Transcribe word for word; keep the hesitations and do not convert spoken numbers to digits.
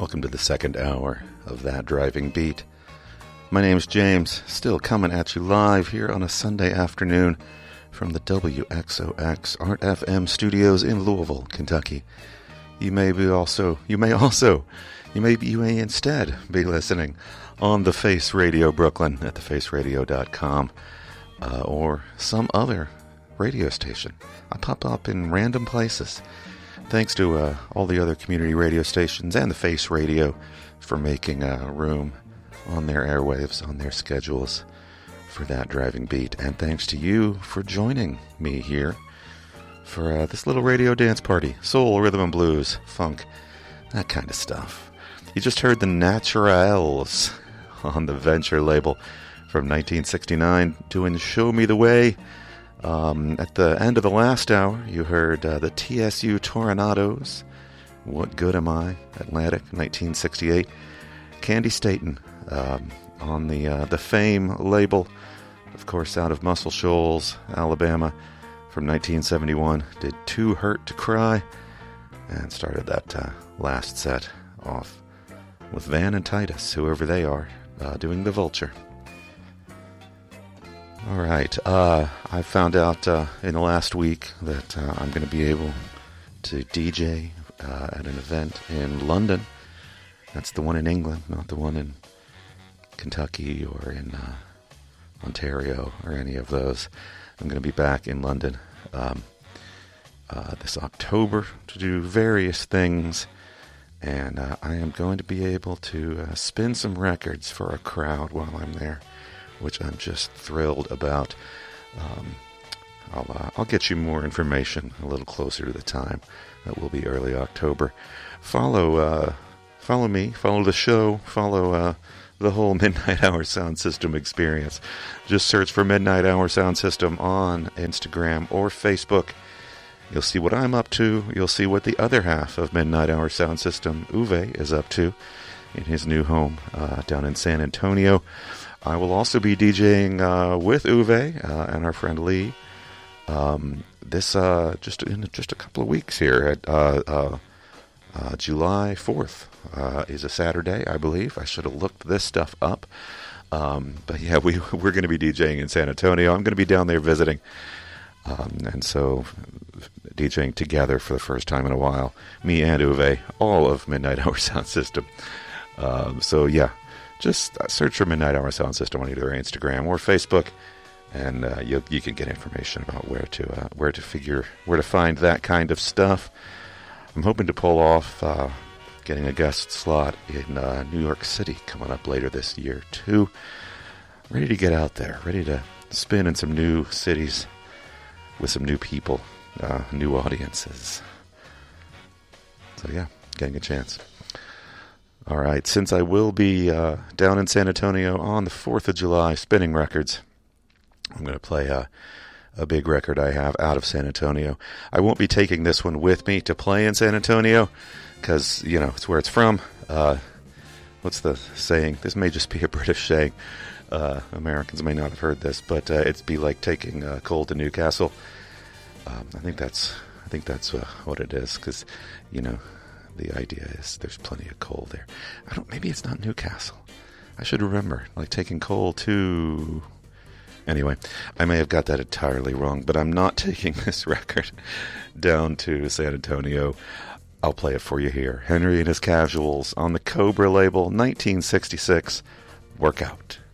Welcome to the second hour of That Driving Beat. My name's James, still coming at you live here on a Sunday afternoon from the W X O X Art F M studios in Louisville, Kentucky. You may be also, you may also, you may be, you may instead be listening on The Face Radio Brooklyn at the face radio dot com uh, or some other radio station. I pop up in random places. Thanks to uh, all the other community radio stations and the Face Radio for making uh, room on their airwaves, on their schedules for That Driving Beat. And thanks to you for joining me here for uh, this little radio dance party. Soul, rhythm and blues, funk, that kind of stuff. You just heard the Naturals on the Venture label from nineteen sixty-nine doing Show Me the Way. Um, at the end of the last hour, you heard uh, the T S U Tornadoes, What Good Am I, Atlantic, nineteen sixty-eight. Candy Staten um, on the uh, the Fame label, of course, out of Muscle Shoals, Alabama, from nineteen seventy-one, did Too Hurt to Cry, and started that uh, last set off with Van and Titus, whoever they are, uh, doing The Vulture. All right, uh, I found out uh, in the last week that uh, I'm going to be able to D J uh, at an event in London. That's the one in England, not the one in Kentucky or in uh, Ontario or any of those. I'm going to be back in London um, uh, this October to do various things, and uh, I am going to be able to uh, spin some records for a crowd while I'm there, which I'm just thrilled about. Um, I'll, uh, I'll get you more information a little closer to the time. That will be early October. Follow uh, follow me, follow the show, follow uh, the whole Midnight Hour Sound System experience. Just search for Midnight Hour Sound System on Instagram or Facebook. You'll see what I'm up to. You'll see what the other half of Midnight Hour Sound System, Uwe, is up to in his new home uh, down in San Antonio. I will also be DJing uh, with Uwe uh, and our friend Lee um, this uh, just in just a couple of weeks here. At uh, uh, uh, July fourth uh, is a Saturday, I believe. I should have looked this stuff up. Um, but yeah, we, we're going to be DJing in San Antonio. I'm going to be down there visiting. Um, and so DJing together for the first time in a while. Me and Uwe, all of Midnight Hour Sound System. Um, so yeah. Just search for Midnight Hour Sound System on either Instagram or Facebook, and uh, you you can get information about where to uh, where to figure where to find that kind of stuff. I'm hoping to pull off uh, getting a guest slot in uh, New York City coming up later this year too. Ready to get out there, ready to spin in some new cities with some new people, uh, new audiences. So yeah, getting a chance. All right, since I will be uh, down in San Antonio on the fourth of July spinning records, I'm going to play a, a big record I have out of San Antonio. I won't be taking this one with me to play in San Antonio because, you know, it's where it's from. Uh, what's the saying? This may just be a British saying. Uh, Americans may not have heard this, but uh, it'd be like taking uh, coal to Newcastle. Um, I think that's I think that's uh, what it is because, you know, the idea is there's plenty of coal there. I don't. Maybe it's not Newcastle. I should remember, like taking coal to. Anyway, I may have got that entirely wrong, but I'm not taking this record down to San Antonio. I'll play it for you here. Henry and His Casuals on the Cobra label, nineteen sixty-six. Workout.